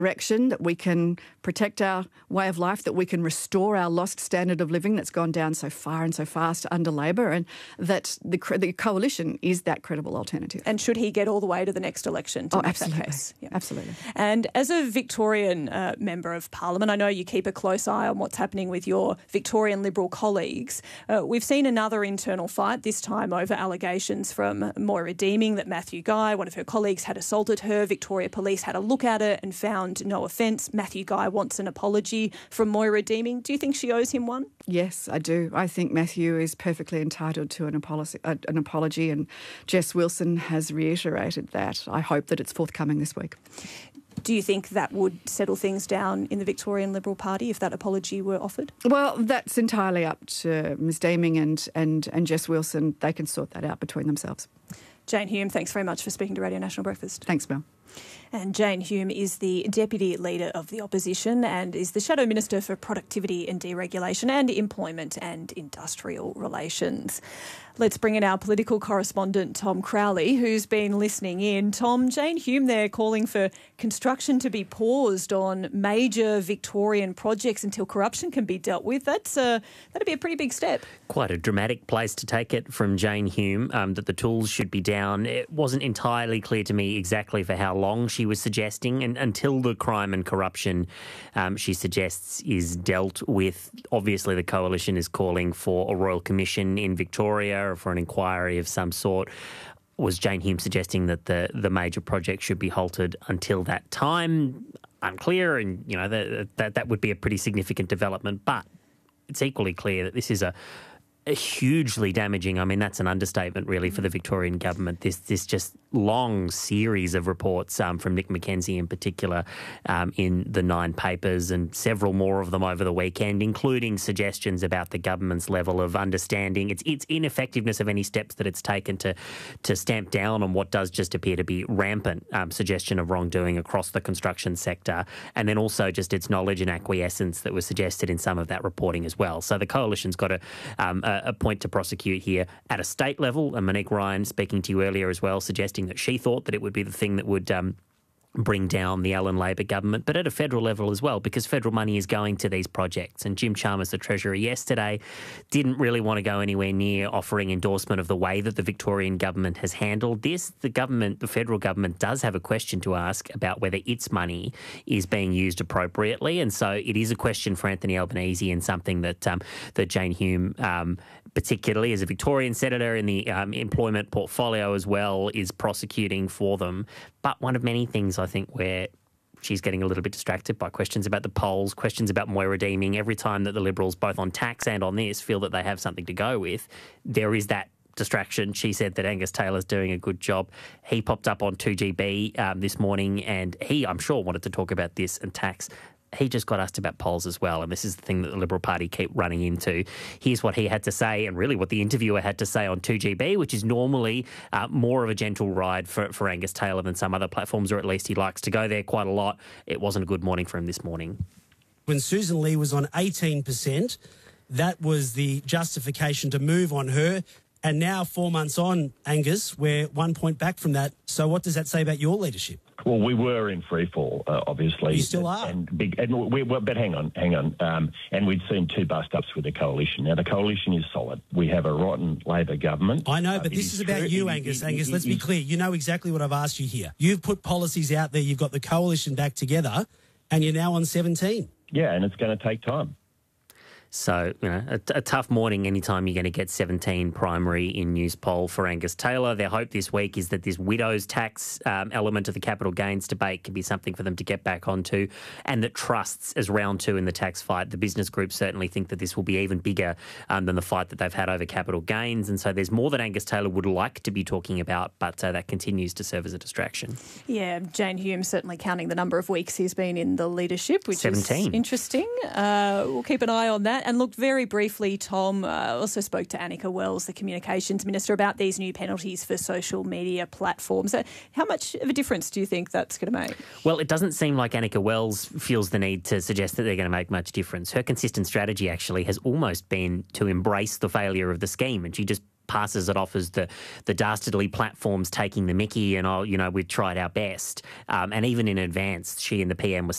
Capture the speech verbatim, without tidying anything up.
direction, that we can protect our way of life, that we can restore our lost standard of living that's gone down so far and so fast under Labor, and that the, the coalition is that credible alternative. And should he get all the way to the next election to oh, make absolutely. that case? Yeah. Absolutely. And as a Victorian uh, member of Parliament, I know you keep a close eye on what's happening with your Victorian Liberal colleagues. Uh, we've seen another internal fight, this time over allegations from Moira Deeming that Matthew Guy, one of her colleagues, had assaulted her. Victoria Police had a look at it and found no offence. Matthew Guy wants an apology from Moira Deeming. Do you think she owes him one? Yes, I do. I think Matthew is perfectly entitled to an apology, uh, an apology, and Jess Wilson has reiterated that. I hope that it's forthcoming this week. Do you think that would settle things down in the Victorian Liberal Party if that apology were offered? Well, that's entirely up to Ms Deeming and, and, and Jess Wilson. They can sort that out between themselves. Jane Hume, thanks very much for speaking to Radio National Breakfast. Thanks, Mel. And Jane Hume is the Deputy Leader of the Opposition and is the Shadow Minister for Productivity and Deregulation and Employment and Industrial Relations. Let's bring in our political correspondent, Tom Crowley, who's been listening in. Tom, Jane Hume there calling for construction to be paused on major Victorian projects until corruption can be dealt with. That's uh, that'd be a pretty big step. Quite a dramatic place to take it from Jane Hume, um, that the tools should be down. It wasn't entirely clear to me exactly for how long she was suggesting, and until the crime and corruption um, she suggests is dealt with. Obviously, the Coalition is calling for a Royal Commission in Victoria or for an inquiry of some sort. Was Jane Hume suggesting that the, the major project should be halted until that time? Unclear, and you know that, that that would be a pretty significant development. But it's equally clear that this is a A hugely damaging, I mean, that's an understatement really for the Victorian government. This this just long series of reports um, from Nick McKenzie in particular um, in the Nine papers, and several more of them over the weekend, including suggestions about the government's level of understanding, its its ineffectiveness of any steps that it's taken to to stamp down on what does just appear to be rampant um, suggestion of wrongdoing across the construction sector, and then also just its knowledge and acquiescence that was suggested in some of that reporting as well. So the Coalition's got a um, a, a point to prosecute here at a state level, and Monique Ryan speaking to you earlier as well, suggesting that she thought that it would be the thing that would um, bring down the Allan Labor government, but at a federal level as well, because federal money is going to these projects. And Jim Chalmers, the Treasurer, yesterday didn't really want to go anywhere near offering endorsement of the way that the Victorian government has handled this. The government, the federal government, does have a question to ask about whether its money is being used appropriately, and so it is a question for Anthony Albanese, and something that um, that Jane Hume, um, particularly as a Victorian senator in the um, employment portfolio as well, is prosecuting for them. But one of many things, I think, where she's getting a little bit distracted by questions about the polls, questions about Moira Deeming. Every time that the Liberals, both on tax and on this, feel that they have something to go with, there is that distraction. She said that Angus Taylor's doing a good job. He popped up on two G B um, this morning, and he, I'm sure, wanted to talk about this and tax. He just got asked about polls as well, and this is the thing that the Liberal Party keep running into. Here's what he had to say, and really what the interviewer had to say on two G B, which is normally uh, more of a gentle ride for, for Angus Taylor than some other platforms, or at least he likes to go there quite a lot. It wasn't a good morning for him this morning. When Susan Lee was on eighteen percent, that was the justification to move on her. And now, four months on, Angus, we're one point back from that. So what does that say about your leadership? Well, we were in free fall, uh, obviously. You still are. And big, and we, well, but hang on, hang on. Um, and we'd seen two bust-ups with the Coalition. Now, the Coalition is solid. We have a rotten Labor government. I know, but uh, this is is about true. you, It- Angus. it- Angus, it- let's it- be clear. You know exactly what I've asked you here. You've put policies out there. You've got the Coalition back together, and you're now on seventeen. Yeah, and it's going to take time. So, you know, a, a tough morning anytime you're going to get seventeen primary in News Poll for Angus Taylor. Their hope this week is that this widows tax um, element of the capital gains debate can be something for them to get back onto, and that trusts as round two in the tax fight. The business groups certainly think that this will be even bigger um, than the fight that they've had over capital gains, and so there's more that Angus Taylor would like to be talking about, but uh, that continues to serve as a distraction. Yeah, Jane Hume certainly counting the number of weeks he's been in the leadership, which seventeen. is interesting. Uh, we'll keep an eye on that. And look, very briefly, Tom, uh, also spoke to Annika Wells, the Communications Minister, about these new penalties for social media platforms. Uh, how much of a difference do you think that's going to make? Well, it doesn't seem like Annika Wells feels the need to suggest that they're going to make much difference. Her consistent strategy actually has almost been to embrace the failure of the scheme, and she just passes it off as the, the dastardly platforms taking the mickey and, oh, you know, we've tried our best. Um, and even in advance, she and the P M were